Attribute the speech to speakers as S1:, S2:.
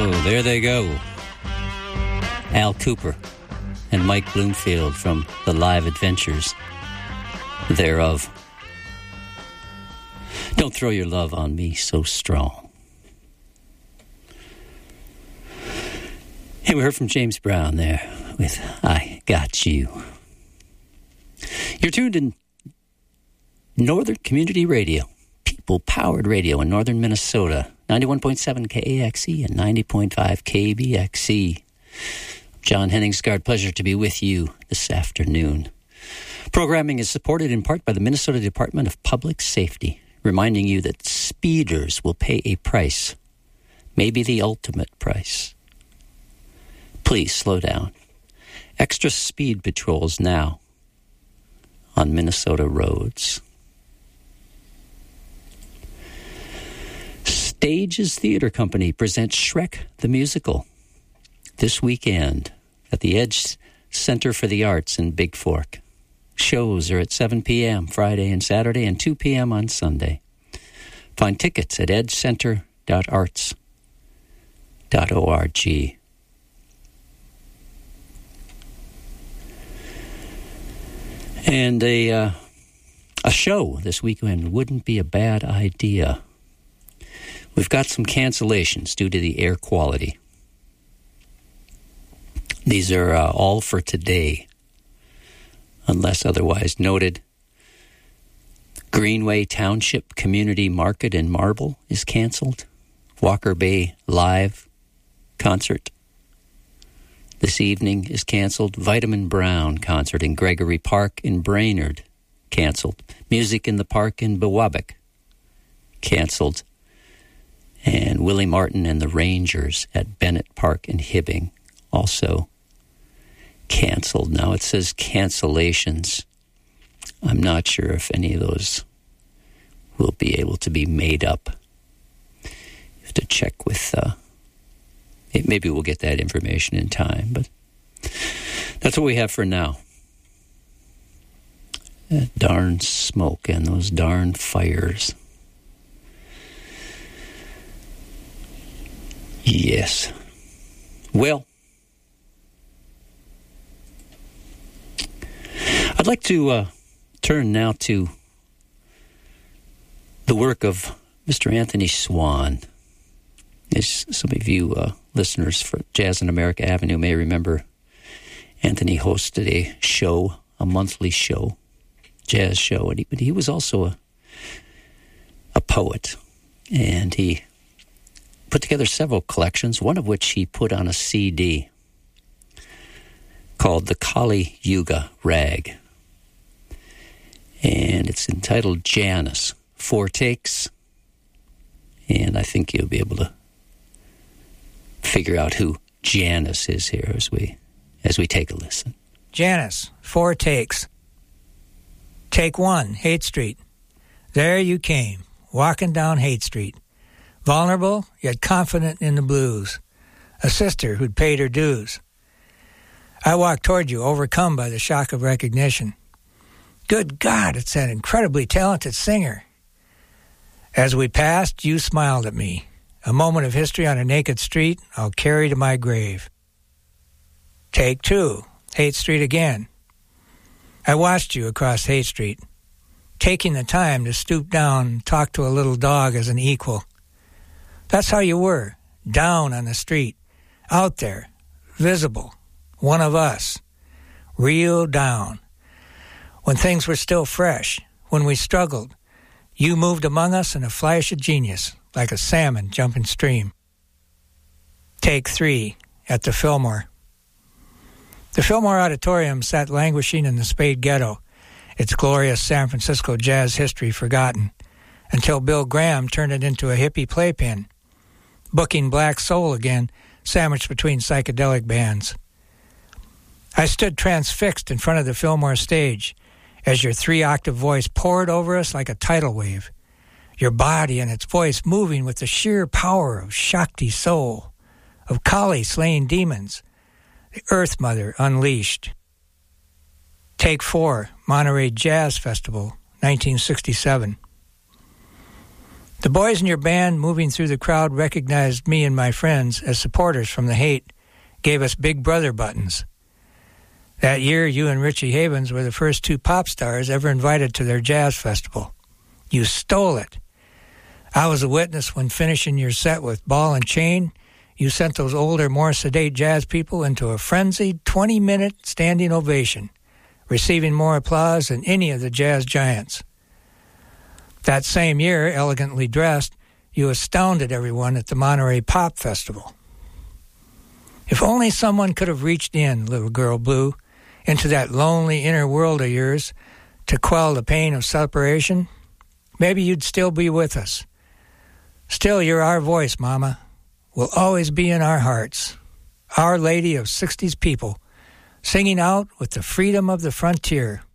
S1: Oh, there they go. Al Cooper and Mike Bloomfield from the live adventures thereof. Don't throw your love on me so strong. Hey, we heard from James Brown there with I Got You. You're tuned in Northern Community Radio, people-powered radio in northern Minnesota, 91.7 KAXE and 90.5 KBXE. John Henningsgaard, pleasure to be with you this afternoon. Programming is supported in part by the Minnesota Department of Public Safety, reminding you that speeders will pay a price, maybe the ultimate price. Please slow down. Extra speed patrols now on Minnesota roads. Stages Theater Company presents Shrek the Musical this weekend at the Edge Center for the Arts in Big Fork. Shows are at 7 p.m. Friday and Saturday and 2 p.m. on Sunday. Find tickets at edgecenter.arts.org. And a show this weekend wouldn't be a bad idea. We've got some cancellations due to the air quality. These are all for today, unless otherwise noted. Greenway Township Community Market in Marble is canceled. Walker Bay Live concert this evening is canceled. Vitamin Brown concert in Gregory Park in Brainerd, canceled. Music in the Park in Biwabik, canceled. And Willie Martin and the Rangers at Bennett Park in Hibbing, also canceled. Now it says cancellations. I'm not sure if any of those will be able to be made up. You have to check with... maybe we'll get that information in time, but that's what we have for now. That darn smoke and those darn fires. Yes. Well, I'd like to turn now to the work of Mr. Anthony Swan. As some of you listeners for Jazz in America Avenue may remember, Anthony hosted a show, a monthly show, jazz show, but he was also a poet, and he put together several collections, one of which he put on a CD called the Kali Yuga Rag, and it's entitled Janus, 4 takes, and I think you'll be able to figure out who Janus is here as we take a listen.
S2: Janus, 4 takes. Take 1, Haight Street. There you came, walking down Haight Street, vulnerable yet confident in the blues, a sister who'd paid her dues. I walked toward you, overcome by the shock of recognition. Good God, it's that incredibly talented singer. As we passed, you smiled at me. A moment of history on a naked street I'll carry to my grave. Take 2, Haight Street again. I watched you across Haight Street, taking the time to stoop down and talk to a little dog as an equal. That's how you were, down on the street, out there, visible, one of us, real down. When things were still fresh, when we struggled, you moved among us in a flash of genius, like a salmon jumping stream. Take 3, at the Fillmore. The Fillmore Auditorium sat languishing in the Spade Ghetto, its glorious San Francisco jazz history forgotten, until Bill Graham turned it into a hippie playpen, booking black soul again, sandwiched between psychedelic bands. I stood transfixed in front of the Fillmore stage as your 3-octave voice poured over us like a tidal wave, your body and its voice moving with the sheer power of Shakti soul, of Kali slaying demons, the Earth Mother unleashed. Take 4, Monterey Jazz Festival, 1967. The boys in your band moving through the crowd recognized me and my friends as supporters from the Haight, gave us Big Brother buttons. That year, you and Richie Havens were the first two pop stars ever invited to their jazz festival. You stole it. I was a witness when finishing your set with Ball and Chain, you sent those older, more sedate jazz people into a frenzied 20-minute standing ovation, receiving more applause than any of the jazz giants. That same year, elegantly dressed, you astounded everyone at the Monterey Pop Festival. If only someone could have reached in, Little Girl Blue, into that lonely inner world of yours to quell the pain of separation, maybe you'd still be with us. Still, you're our voice, Mama. Will always be in our hearts. Our Lady of 60s people, singing out with the freedom of the frontier.